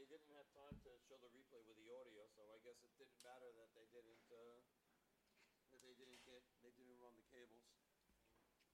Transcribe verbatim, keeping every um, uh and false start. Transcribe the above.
they didn't have time to show the replay with the audio, so I guess it didn't matter that they didn't uh,